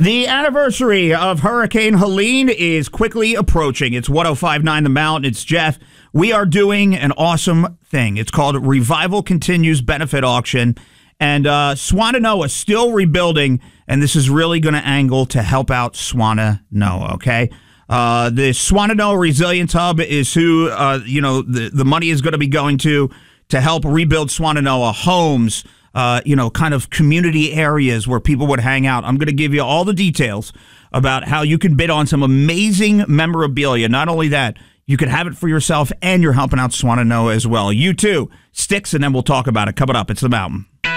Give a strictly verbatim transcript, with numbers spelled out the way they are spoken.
The anniversary of Hurricane Helene is quickly approaching. It's one oh five point nine The Mountain. It's Jeff. We are doing an awesome thing. It's called Revival Continues Benefit Auction. And uh, Swannanoa still rebuilding, and this is really going to angle to help out Swannanoa, okay? Uh, the Swannanoa Resilience Hub is who, uh, you know, the, the money is going to be going to to help rebuild Swannanoa homes, uh, you know, kind of community areas where people would hang out. I'm going to give you all the details about how you can bid on some amazing memorabilia. Not only that, you can have it for yourself, and you're helping out Swannanoa as well. You too. Sticks, and then we'll talk about it. Coming up, it's The Mountain.